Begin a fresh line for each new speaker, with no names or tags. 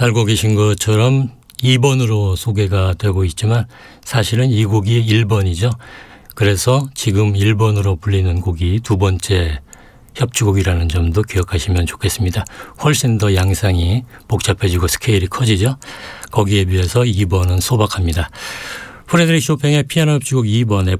알고 계신 것처럼 2번으로 소개가 되고 있지만 사실은 이 곡이 1번이죠. 그래서 지금 1번으로 불리는 곡이 두 번째 협주곡이라는 점도 기억하시면 좋겠습니다. 훨씬 더 양상이 복잡해지고 스케일이 커지죠. 거기에 비해서 2번은 소박합니다. 프레드릭 쇼팽의 피아노 협주곡 2번